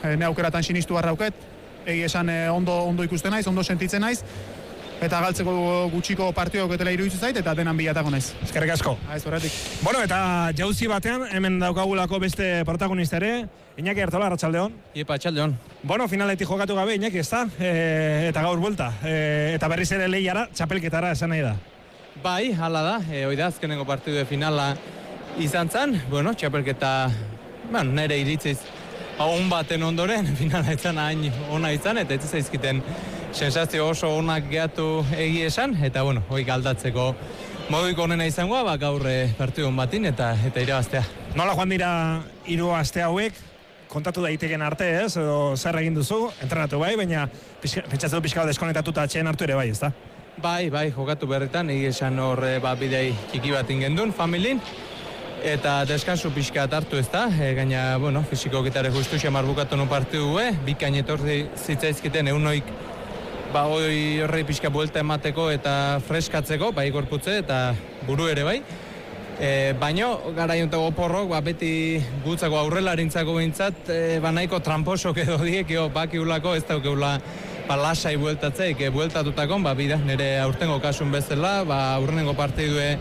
ne aukeratan sinistu barrauket, egi esan ondo ikusten naiz, ondo sentitzen naiz, eta galtzeko gutxiko partioak etela iruditzen zait, eta denan bilatako naiz. Eskerrik asko. Ez horretik. Bueno, eta jauzi batean, hemen daukagulako beste protagonista ere, Iñaki Artola, arratsaldeon. Iepa, arratsaldeon. Bueno, finaletik jokatu gabe, Iñaki, ezta? Eta gaur buelta. Eta berriz ere lehiara, txapelketara esan nahi da. Bai, hala da, hoi da, azkenengo partidu finala izan zen, bueno, txapelketa, nire iritziz, on baten ondoren, finala izan hain ona izan, eta ez zaizkiten sensazio oso onak gehatu egi esan, eta bueno, hoi galdatzeko moduiko onena izangoa, gaur partidu on batin, eta irabaztea. Nola joan dira 3 aste hauek, kontatu daiteken arte, ez, edo zer egin duzu, entrenatu bai, baina pentsatzen du pixka bat deskonektatuta atxeen hartu ere bai, ezta? Bai, jokatu berretan, egi esan hor bidei txiki bat ingendun, familin, eta deskansu pixka hartu ez da, gaina, bueno, fisiko gitare justu xamar bukatu no partidu, bikain etorri zitzaizkiten eunoik, horrei pixka buelta emateko eta freskatzeko, bai gorputze eta buru ere bai. Baino, gara jontago porrok, beti gutzako aurrelarintzako behintzat, nahiko tramposok edo diekio bakiulako, ez daukeula lasai bueltatzeik, bueltatutakon, bida, nire aurtengo kasun bezala, aurrenengo partidue,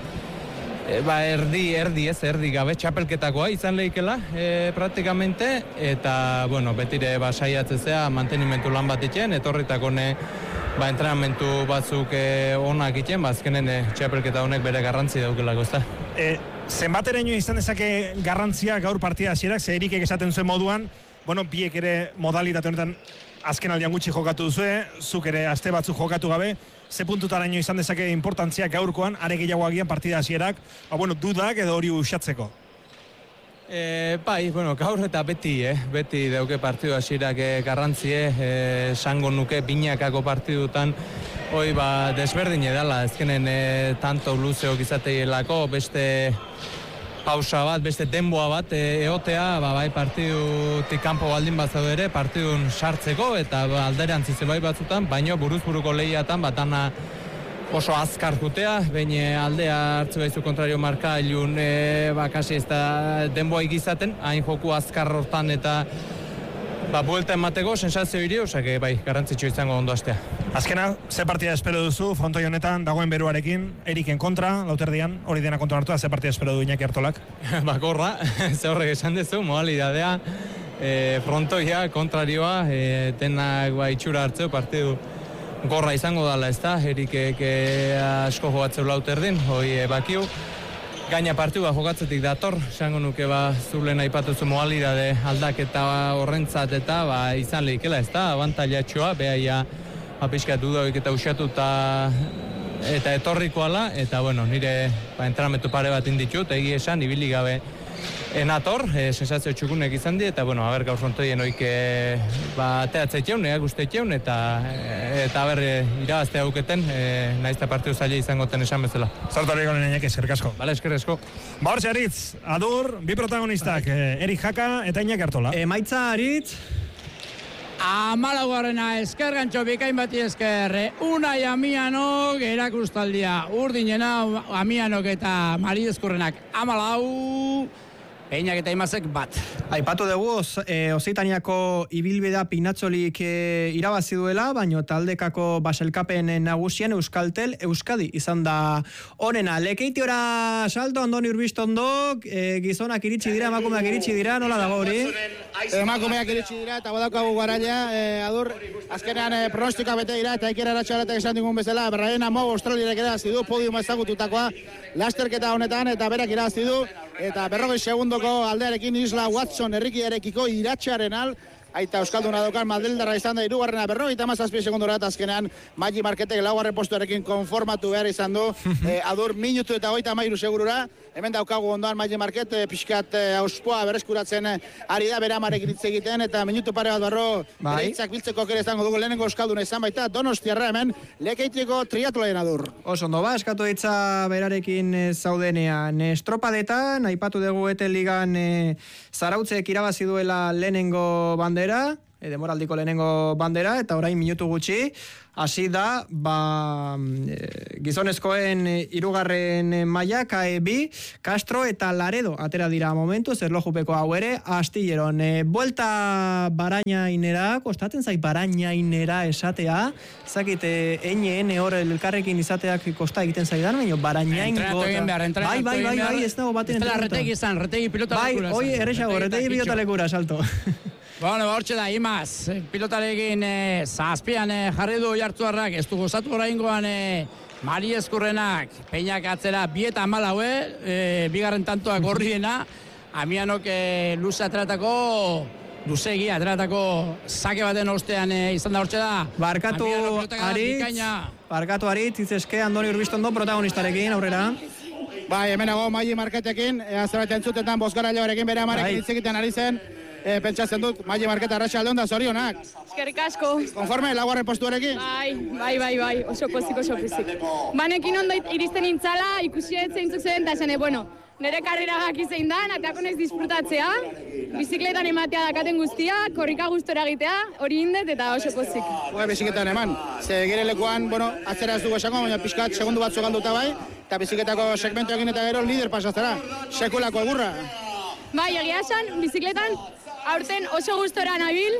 erdi gabe, txapelketakoa izan lehikela, praktikamente, eta, bueno, betire saiatzezea mantenimentu lan bat itxen, etorritako entrenamentu batzuk onak itxen, azkenen txapelketa honek bere garrantzi daukelako, ez da. Zenbateraino izan dezake garrantzia gaur partida hasierak, ze Erikek esaten zuen moduan, bueno, biek ere modalitate honetan azken aldian gutxi jokatu duzue, zuk ere aste batzuk jokatu gabe, ze puntutaraino izan dezake importantzia gaurkoan, are gehiago agian partida hasierak, dudak edo hori usatzeko? Bai, gaur eta beti dauke partidu hasierak garrantzie, sango nuke binakako partidutan, hoi desberdin edala, ezkenen tanto luzeok izateielako, beste pausa bat, beste denboa bat eotea, bai partidutik kanpo baldin bat zaude ere, partidun sartzeko eta alderantzize bai batzutan, baino buruz-buruko lehiatan batana oso azkar jutea, baina aldea hartzu baizu kontrario marka ilun, kasi ez da denboa ikizaten, hain joku azkar hortan eta buelta emateko sensazio hiri, osake bai, garrantzitsu izango ondo astea. Azkena, ze partida espero duzu, frontoi honetan, dagoen beruarekin, Eriken kontra, lauterdian, hori dena kontra hartua, ze partida espero du Iñaki Artolak? Korra, ze horrek esan dezu, modalidadea, frontoia, kontrarioa, denak itxura hartzeu, partidu gorra izango dala, ez da, Erikek asko jogatzeu lauterdin, hoi bakiu. Gaina partidua jokatzetik dator, esango nuke zulen aipatuzu modalidade aldaketa horrentzat eta izan lehikela, ez da, abantailatxoa, behaia pixka dudoik eta usatuta eta etorrikoala, eta nire entrenamentu pare bat inditut, egi esan, ibili gabe enator, sensazio txukunek izan di, eta aber gaur frontoien oik teatzeiteun, guzteiteun, eta irabazte hauketen, naizta partidu zaila izangoten esan bezala. Zartari gonen Iñaki, eskerrik asko. Bale, eskerrik asko. Hortxe Aritz, adur, bi protagonistak, Erik Jaka eta Iñaki Artola. Emaitza Aritz? 14. eskergantxo bikain bati esker, Unai Amianok erakustaldia, urdinena Amianok eta Mari Eskurrenak 14, Einak eta Imazek bat. Aipatu dugu, Ozeitaniako ibilbidea Pinatzolik irabazi duela, baino taldekako baselkapen nagusien Euskaltel Euskadi izan da onena. Lekeitiora salto, Andoni Urbiztondo, gizonak iritsi dira, emakumeak iritsi dira, nola dago hori? Emakumeak iritsi dira, eta badaukagu garaia, adur, azkenean pronostika bete dira, eta ikera eratxaratek esan digun bezala, berraien amo Australiarek irabazi du, podiuma ezagututakoa, lasterketa honetan, eta berak irabazi du, eta 40 segundoko aldearekin Isla Watson herrikiarekiko iratxaren aita euskalduna daukan Madrildarra izan da hirugarrena 57 segundora eta azkenean Maggi Marketek laugarren postuarekin konformatu behar izan du. Adur minutu eta 33 segurura. Hemen daukagu ondoan Maggi Market pixkat auspoa berreskuratzen ari da bere amarekin hitz egiten eta minutu pare bat barro hitzak biltzeko kere izango dugu lehenengo euskalduna izan baita Donostiarra hemen Lekeitieko triatloen Adur. Oso ondo eskatu ditza berarekin zaudenean estropadetan, aipatu dugu Ete Ligan Zarautzek irabazi duela lehenengo bandera, demoraldiko lehenengo bandera, eta orain minutu gutxi, hasi da, gizonezkoen hirugarren maila, KE2, Castro eta Laredo atera dira momentu, erlojupeko hau ere, astilleron. Buelta Barañainera, kostatzen zai Barañainera esatea, zakit, ene hor elkarrekin izateak kosta egiten zaidan, baina Barañain gota. Bai, ez dago baten entrenatu. Retegi pilota lekura. Bai, errexago, retegi pilota lekura, salto. Bueno, hortxe da, Imaz, pilotalekin zazpian jarri du Oiartzuarrak, ez du gozatu oraingoan Mari Ezkurrenak, Peinak atzera 2-14, bigarren tantoak horriena, Amianok luzegia ateratako sake baten ostean izan da hortxe da. Barkatu Aritz, izezke Andoni Urbistondo protagonistarekin, aurrera. Bai, hemenago Maili Marketekin, zerbait entzutetan bozgarailoarekin bere amarekin hitz egiten ari zen, pentsatzen dut, Maili Marketa arratsalde on da zorionak. Eskerrik asko. Konforme, laugarren postuarekin? Bai, oso pozik. Banekin ondo iristen nintzala, ikusi zeintzuk zeuden, eta esan, nire karreragak izein da, ateako naiz disfrutatzea, bizikletan ematea dakaten guztia, korrika gustora egitea, hori indet eta oso pozik. Bizikletan eman, ze gire lekuan, atzera ez dugu esango, baina pixkat segundu batzu galduta bai, eta bizikletako segmentuakin eta gero lider pasaztera, sekulako egurra. Bai, egia esan, bizikletan aurten oso gustora nabil,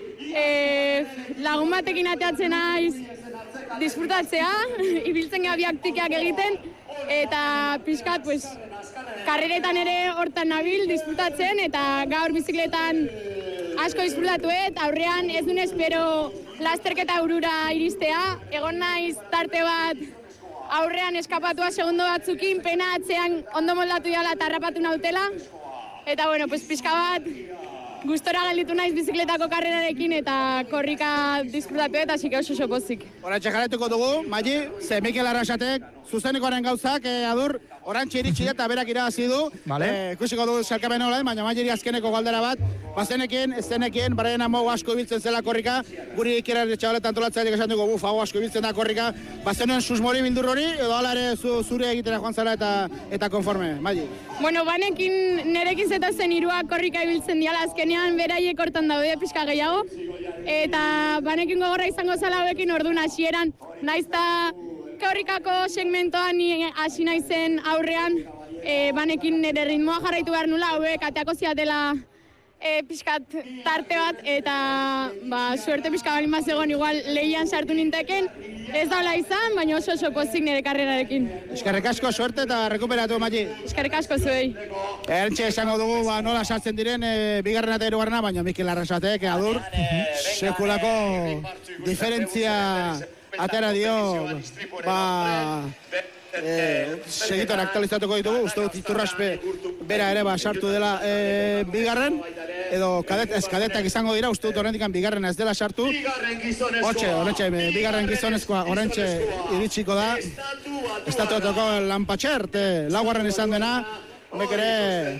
lagun batekin ateatzen naiz disfrutatzea, ibiltzen gabiak tikeak egiten, eta pixkat, karreretan ere hortan nabil, disfrutatzen, eta gaur bizikletan asko disfrutatuet, aurrean ez duen espero lasterketa urura iristea, egon naiz tarte bat aurrean eskapatua segundo batzukin, pena atzean ondo moldatu jala eta harrapatu nautela, eta pixka bat gustora galditu naiz bizikletako karrerarekin eta korrika disfrutatuet, hasi que oso pozik. Horantxe jarretuko dugu, Maili, ze Mikel Arrasatek, zuzenikoaren gauzak, adur, orantxe iritsi eta berak irabazi du. Ikusiko dugu salkapen hola, baina Maili azkeneko galdera bat, bazenekien, ez zenekien, baraien amau asko ibiltzen zela korrika, guri ikirar txabaletan antolatzaileak esan dugu, hau asko ibiltzen da korrika, bazenuen susmori bildur hori, edo hala ere zure egitera joan zara eta konforme, Maili. Banekin nerekin zetazen hiruak korrika ibiltzen diala azkenean, beraiek hortan daude pixka gehiago, eta banekin gogorra izango zala hauekin orduan hasieran, naizta korrikako segmentoan hasi naizen aurrean, banekin nire ritmoa jarraitu behar nula, hauek ateako ziatela pixkat tarte bat, eta suerte pixka balin bazegon igual lehian sartu ninteken, ez daula izan, baina oso pozik nire karrerarekin. Eskerrik asko, suerte eta rekuperatu, Maili. Eskerrik asko zuei. Erantxe esango dugu nola sartzen diren bigarrena eta hirugarrena, baina Mikel Arrasatek adur sekulako diferentzia atera dio, segitan aktualizatuko ditugu, uste dut Iturraspe bera ere sartu dela bigarren, edo kadetak izango dira, uste dut horrendikan bigarrena ez dela sartu. Horrentxe, bigarren gizonezkoa horrentxe iritsiko da. Estatuetako Lampachert, laugarren izan dena, honek ere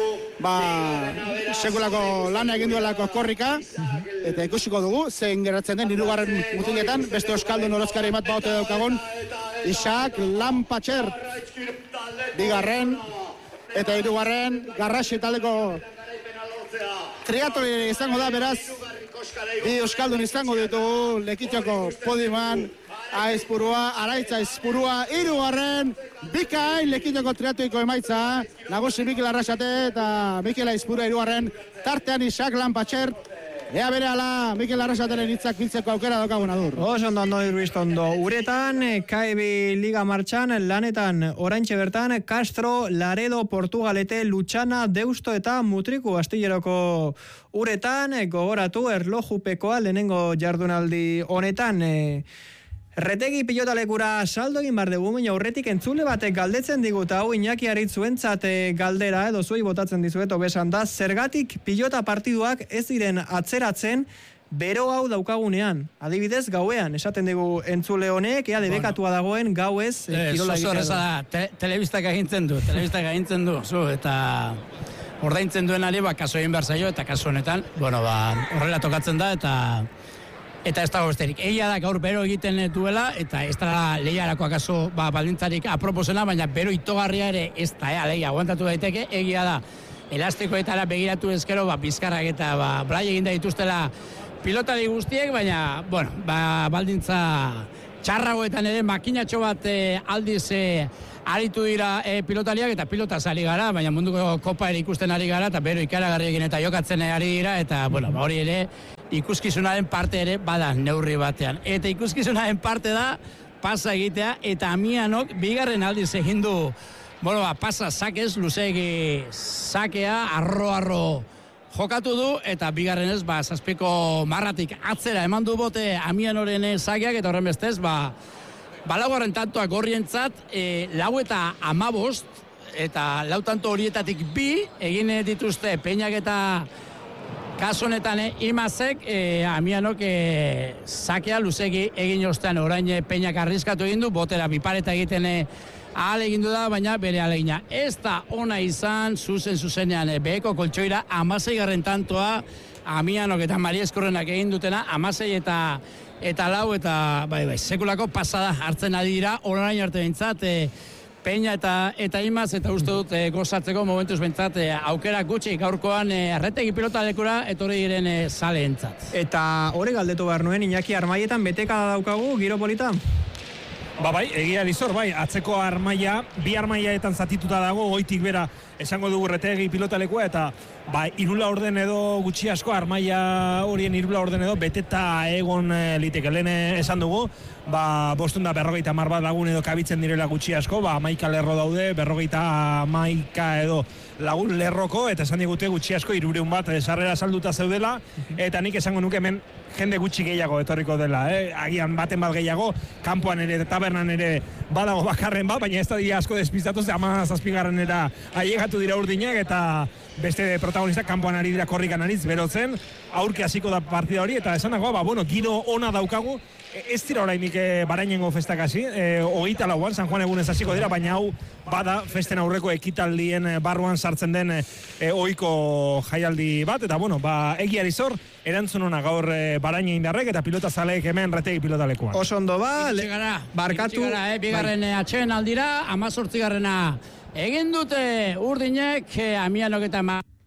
sekulako lana egin duelako korrika, eta ikusiko dugu, zein geratzen den hirugarren mutiletan, beste euskaldun orozkari bat baute daukagun, Isaac Lampachert, bigarren, eta hirugarren, Garrasi taldeko triatloi izango da, beraz, bi euskaldun izango ditugu, Lekitxoko podiuman, Aizpurua, Araitza Aizpurua, hirugarren, bikain Lekitxoko triatloiko emaitza, nagusi Mikel Arrasate eta Mikel Aizpurua hirugarren, tartean Isaac Lampachert, ea bere ala Mikel Arrasateren hitzak biltzeko aukera daukagun adur. Oso ondo Irbistondo. Uretan, KEB Liga martxan, lanetan, oraintxe bertan, Castro, Laredo, Portugalete, Lutxana, Deusto eta Mutriku astilleroko uretan, gogoratu erlojupekoa lehenengo jardunaldi honetan. Retegi pilotalekura saldo egin bar dugu, baina aurretik entzule batek galdetzen digut, hau Iñaki Aritzuentzat galdera, edo zuei botatzen dizuet obesan da, zergatik pilota partiduak ez diren atzeratzen bero hau daukagunean. Adibidez, gauean, esaten dugu entzule honek, ea debekatua dagoen gauez kirola egitea. Telebistak agintzen du, eta ordaintzen duenari kaso egin behar zaio, eta kaso honetan, horrela tokatzen da, eta ez dago besterik. Egia da gaur bero egiten duela, eta ez da lehiarako akaso baldintzarik aproposena, baina bero itogarria ere ez da, lehia aguantatu daiteke, egia da. Elastikoetara begiratu ezkero, bizkarrak eta blai egin da dituztela pilotari guztiek, baina, bueno, baldintza txarragoetan ere makinatxo bat aldiz aritu dira pilotariak eta pilotaz ari gara, baina munduko kopa ere ikusten ari gara, eta bero ikaragarriekin eta jokatzen ari dira, eta, bueno, hori ere ikuskizunaren parte ere bada neurri batean. Eta ikuskizunaren parte da pasa egitea, eta Amianok bigarren aldiz egin du, bueno, pasa sakez, luzegi sakea, arro jokatu du, eta bigarrenez, zazpiko marratik atzera eman du bote Amianoren sakeak, eta horren bestez, laugarren tantoak gorrientzat, 4:15, eta 4 tanto horietatik 2 egin dituzte Peñak eta kasu honetan Imazek, Amianok sakea luzegi egin ostean, orain Peñak arriskatu egin du, botera bipareta egiten ahal egin du da, baina bere alegina. Ez da ona izan, zuzenean beheko koltsoira, 16garren tantoa, Amianok eta Mari Eskorrenak egin dutena, 16 eta 4, eta bai, sekulako pasada hartzen ari dira, orain arte behintzat, Peña eta Imaz, eta uste dut gozatzeko momentuz behintzat, aukera gutxi gaurkoan arretegi pilotalekura etorri diren zaleentzat. Eta hori galdetu behar nuen, Iñaki, armaietan beteka daukagu, giro polita? Bai, egia Lizor, bai, atzeko armaia, 2 armaiaetan zatituta dago, goitik bera esango dugu retegi pilotalekua, eta 3 orden edo gutxi asko, armaia horien 3 orden edo beteta egon liteke. Lehen esan dugu, 550 bat lagun edo kabitzen direla gutxi asko, 11 lerro daude, 51 edo lagun lerroko, eta esan digute gutxi asko 300 bat sarrera salduta zeudela, eta nik esango nuke hemen jende gutxi gehiago etorriko dela, agian baten bat gehiago, kanpoan ere, tabernan ere badago bakarren bat, baina ez da dira asko despistatuz, 17garrenera ailegatu dira urdinak, eta beste protagonistak kanpoan ari dira korrikan ariz berotzen, aurke hasiko da partida hori, eta esan dago, giro ona daukagu, ez dira orainik Barainengo festak hasi, 24an San Juan egunez hasiko dira, baina hau bada festen aurreko ekitaldien barruan sartzen den ohiko jaialdi bat, eta egia Lizor, erantzun ona gaur Baraina indarrek eta pilota zaleek hemen retegi pilotalekuan. Oso ondo barkatu. Bigarren atxeen aldira, 18garrena egin dute urdinek, Amianok eta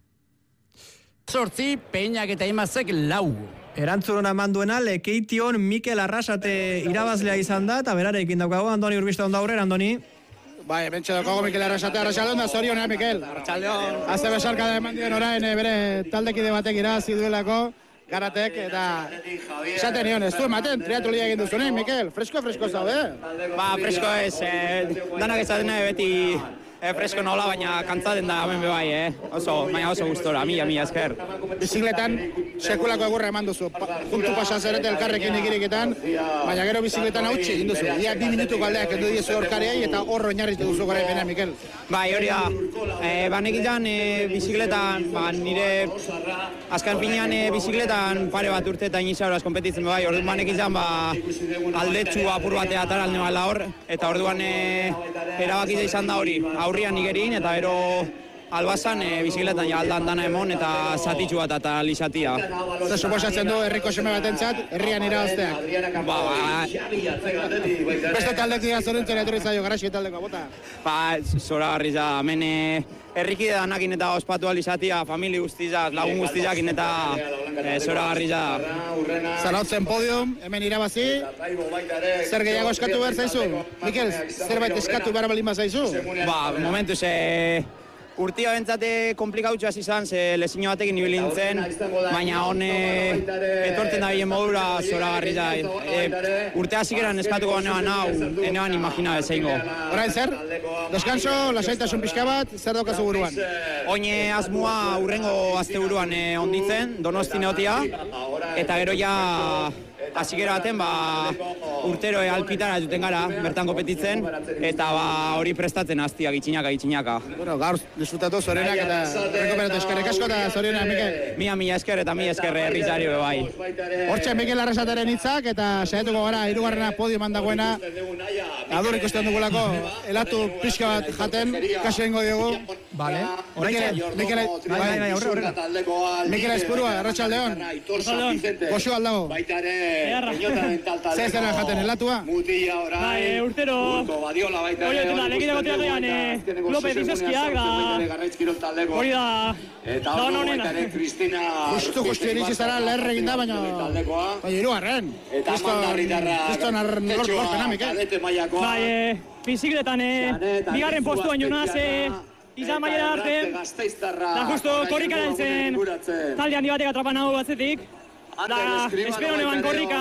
18, Peñak eta Imazek 4. Erantzun eman duena, Lekeition Mikel Arrasate irabazlea izan da, eta berarekin daukago, Andoni Urbiste ondo aurrera, Andoni. Bai, bentsa daukago Mikel Arrasate, Arratsaldeon da zorionean, Mikel. Arratsaldeon. Azte besarka da eman dien orain, bere taldekide batek irabazi duelako, Garatek, eta esaten nion, ez du ematen, triatloia egin duzunen, Mikel, fresko zaude? Fresko ez, danak ezaten beti fresko nola, baina kantzaten da hemen bai, baina oso gustora, mila esker. Bizikletan sekulako egurra eman duzu, juntu pasazerete elkarrekin ikiriketan, baina gero bizikletan hautsi egin duzu. Ia 2 minutuko aldeak endu diezu horkariai eta horro oinarritu duzu garaipena, Mikel. Bai, hori da, banekitan bizikletan, nire azkan finean bizikletan pare bat urte eta iniza horaz kompetitzen bai, orduan banekitan aldetxu apur batea ataralne bala hor, eta orduan erabakita izan da hori, aurrian nigerin, eta ero albazan bizikletan aldan dana emon eta zatitxu bat eta lisatia. Zer suposatzen du herriko seme batentzat, herrian irabazteak? Beste taldekia zorintzen etorri zaio, Garaxi taldeko bota? Zoragarri da, hemen herrikide danakin eta ospatu alizatia, famili guztizak, lagun guztizakin eta zoragarri da. Zarautzen podium, hemen irabazi, zer gehiago eskatu behar zaizu? Mikel, zerbait eskatu behar balin bazaizu? Momentuz, urtia bentsate komplikautxo hasi izan, ze lezino batekin ibili nintzen, baina hon etortzen da bilen modura zoragarri da. Urte hasi geran eskatuko banean hau, enean imagina bezeingo. Orain zer? Deskanso, lasaitasun pixka bat, zer daukazu buruan? Oine asmoa urrengo azte buruan onditzen, Donosti neotia, eta gero ja hasi gero baten, urtero alpitara duten gara, bertan kompetitzen, eta hori prestatzen aztiak, itxinaka. Bueno, gaur disfrutatu zorionak eta rekuperatu eskerrik asko eta zorionak, Mikel. Mila esker eta mila esker herrizari bai. Hortxe Mikel Arrasateren hitzak eta saiatuko gara 3. podiuman dagoena. Adur ikusten dugulako, elatu pixka bat jaten, kaso egingo diogu. Vale. Mikel Aizpurua, Arratsaldeon. Goxo aldago. Baita ere, Zer zera jaten, helatua? Bai, urtero. Hori eta legiteko teatean López Izeskiak da. Hori da. Da honena. Justu iritsi zara leher egin da, baina hirugarren. Kriston lortu gorpena, Mikel. Bai, bizikletan bigarren postuan jonaz, izan maiera arte, da justo korrika zen talde handi batek atrapan hau batzetik, da espero neban korrika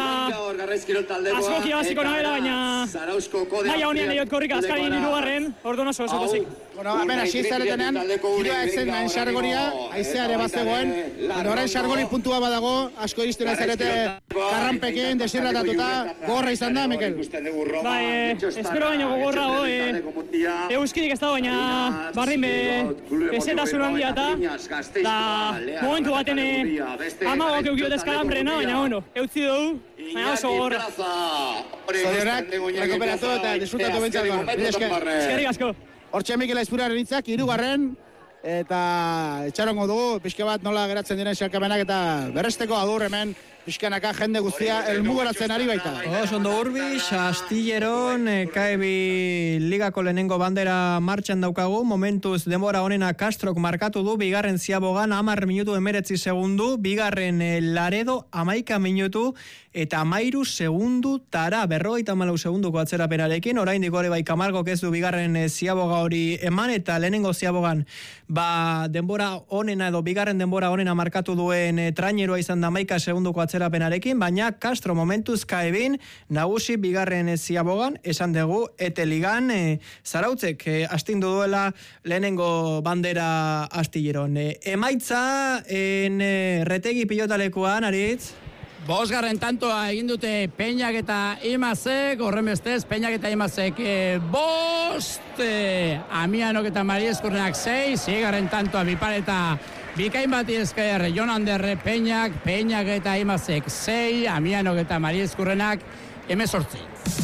askoki baziko nabela, baina maia honean lehiot korrika azkarin hirugarren, orduan oso pozik. Bueno, hemen hasi zaretenean, giroa etzen nahen Sargoria, aizeare bazegoen, orain Sargori puntua badago, asko iristera zarete karranpekin, desirratatuta, gogorra izan da, Mikel? Bai, espero baino gogorrago, euskirik ez da, baina barrin ezetasun handia eta, da momentu baten amagok eukiote eskalambrena, baina bueno, eutzi dugu, baina oso gogorra. Zorionak, rekuperatu eta disfrutatu bentsako. Eskerrik asko. Hortxe Mikel Aizpuraren hitzak, hirugarren, eta etxarongo dugu, pixka bat nola geratzen diren xalkamenak eta berresteko adur hemen, pixkanaka jende guztia elmugoratzen ari baita. Ondo Urbix, Astilleron, Kaebi ligako lehenengo bandera martxan daukagu, momentuz denbora honena Castrok markatu du, bigarren Ziabogan 10 minutu 19 segundu, bigarren Laredo 11 minutu, eta 13 segundu tara, 54 segunduko atzerapenarekin, oraindik ere bai Kamargok ez du bigarren Ziaboga hori eman, eta lehenengo Ziabogan denbora honena edo bigarren denbora honena markatu duen traineroa izan da 11 segunduko atzerapenarekin, baina Castro momentuz Kaebin nagusi bigarren Ziabogan, esan dugu, eta ligan Zarautzek astindu duela lehenengo bandera Astilleron. Emaitza Retegi pilotalekuan, Aritz? Bosgarren tantoa egin dute Peñak eta Imazek, horren bestez, Peñak eta Imazek bost, Amianok eta Marieskurrenak 6, seigarren tantoa bipareta bikain bati esker, Jon Ander Peñak eta Imazek 6, Amianok eta Marieskurrenak 18.